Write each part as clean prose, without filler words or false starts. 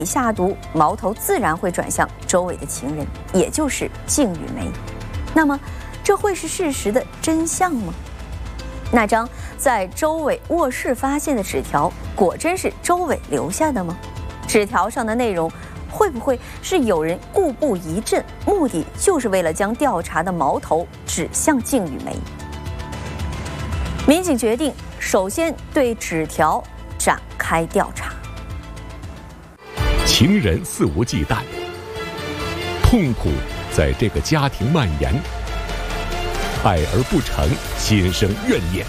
下毒，矛头自然会转向周伟的情人，也就是靳雨梅。那么，这会是事实的真相吗？那张在周伟卧室发现的纸条，果真是周伟留下的吗？纸条上的内容会不会是有人故布疑阵，目的就是为了将调查的矛头指向靳雨梅？民警决定首先对纸条展开调查。 情人肆无忌惮，痛苦在这个家庭蔓延，爱而不成，心生怨念。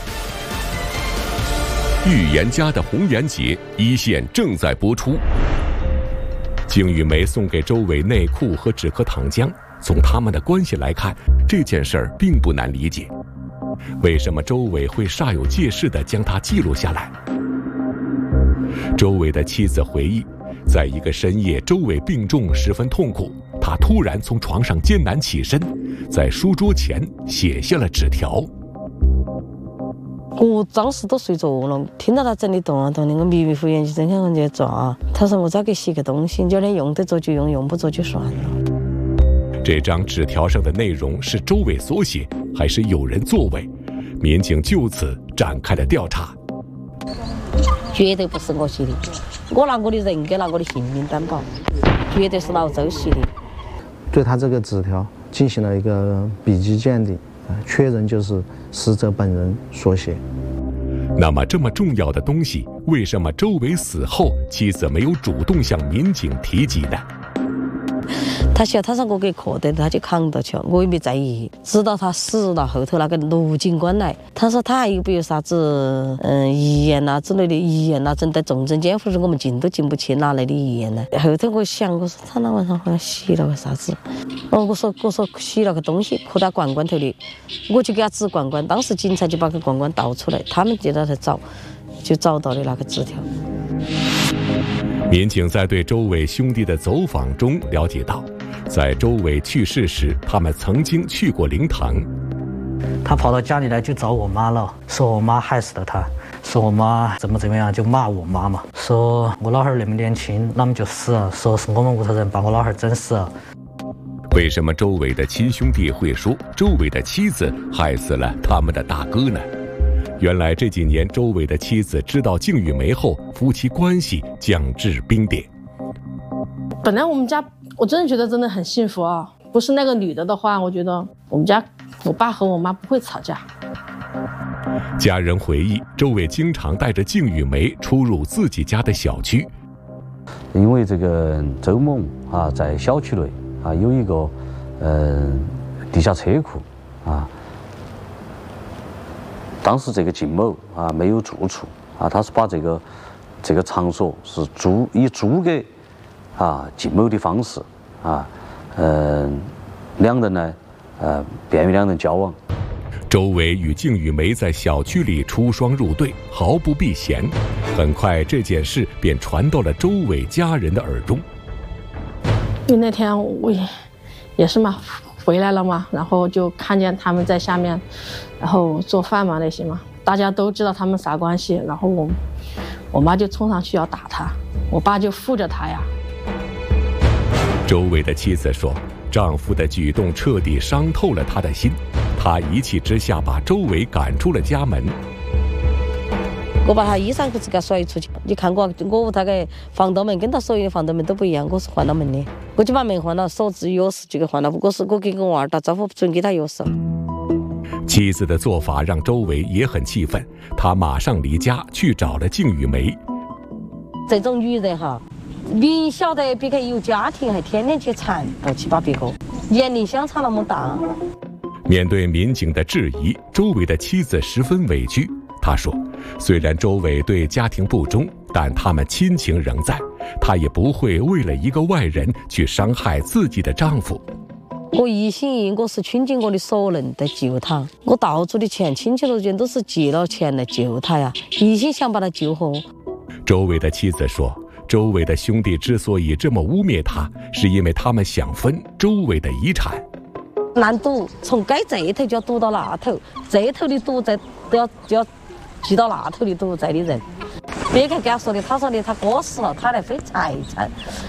预言家的红颜劫一线正在播出。靳雨梅送给周伟内裤和止咳糖浆，从他们的关系来看，这件事儿并不难理解。为什么周伟会煞有介事地将它记录下来？周伟的妻子回忆，在一个深夜，周伟病重，十分痛苦，他突然从床上艰难起身，在书桌前写下了纸条。 我当时都睡着了，听到他整理动啊动的，我迷迷糊眼就睁开眼睛抓。他说我找给写个东西，叫你用得着就用，用不着就算了。 这张纸条上的内容是周伟所写，还是有人作伪？民警就此展开了调查。 绝对不是我写的，我拿我的人跟拿我的姓名担保，绝对是老周写的。 对他这个纸条进行了一个笔迹鉴定，确认就是死者本人所写。 那么这么重要的东西，为什么周伟死后妻子没有主动向民警提及呢？ 他晓得他说我给刻的，他就扛到去了，我也没在意。直到他死了，后头那个陆警官来，他说他还有比如啥子遗言呐之类的遗言呐，正在重症监护室，我们进都进不去，哪来的遗言呢？后头我想，我说他那晚上好像写了个啥子，我说写了个东西刻到罐罐头里，我就给他指罐罐，当时警察就把个罐罐倒出来，他们接着在找，就找到了那个纸条。 民警在对周伟兄弟的走访中了解到，在周伟去世时，他们曾经去过灵堂。 他跑到家里来就找我妈了，说我妈害死了他，说我妈怎么样，就骂我妈嘛，说我老汉儿那么年轻，那么就死了，说是我们屋头人把我老汉儿整死了。 为什么周伟的亲兄弟会说周伟的妻子害死了他们的大哥呢？原来这几年周伟的妻子知道靳雨梅后，夫妻关系降至冰点。 本来我们家我真的觉得真的很幸福啊！不是那个女的话，我觉得我们家我爸和我妈不会吵架。 家人回忆，周伟经常带着靳雨梅出入自己家的小区。 因为这个周某啊，在小区内啊有一个地下车库啊。当时这个靳某啊没有住处啊，他是把这个场所是以租给靳某的方式啊，两人呢便于两人交往。 周伟与靳雨梅在小区里出双入对，毫不避嫌。很快这件事便传到了周伟家人的耳中。 因为那天我也是嘛回来了嘛，然后就看见他们在下面，然后做饭嘛那些嘛，大家都知道他们啥关系，然后我妈就冲上去要打他，我爸就护着他呀。 周伟的妻子说，丈夫的举动彻底伤透了她的心，她一气之下把周伟赶出了家门。 我把他衣裳裤子给他甩出去，你看我屋头个防盗门跟他所有的防盗门都不一样，我是换了门的，我就把门换了，锁子钥匙就给换了，不过是我给我娃儿打招呼不准给他钥匙。 妻子的做法让周伟也很气愤，他马上离家去找了靳雨梅。 这种女人哈，明晓得别个有家庭，还天天去缠斗去把别个，年龄相差那么大。 面对民警的质疑，周伟的妻子十分委屈。他说，虽然周伟对家庭不忠，但他们亲情仍在，他也不会为了一个外人去伤害自己的丈夫。 我一心一意，我是倾尽我的所能在救他，我到处的钱，亲戚之间都是借了钱来救他呀，一心想把他救活。 周伟的妻子说，周伟的兄弟之所以这么污蔑他，是因为他们想分周伟的遗产。 难赌，从该这一头就要赌到那头，这一头的赌都要记到那头的赌债的人。别个给他说的，他说的他哥死了，他来分财产，